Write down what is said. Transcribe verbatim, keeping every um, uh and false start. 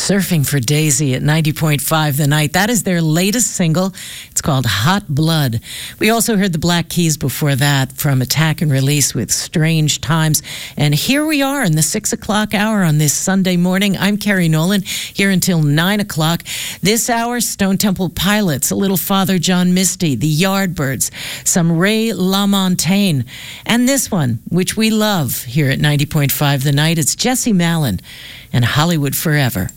Surfing for Daisy at ninety point five The Night. That is their latest single. It's called Hot Blood. We also heard the Black Keys before that from Attack and Release with Strange Times. And here we are in the six o'clock hour on this Sunday morning. I'm Carrie Nolan, here until nine o'clock. This hour, Stone Temple Pilots, a little Father John Misty, the Yardbirds, some Ray LaMontagne, and this one, which we love here at ninety point five The Night. It's Jesse Malin and Hollywood Forever.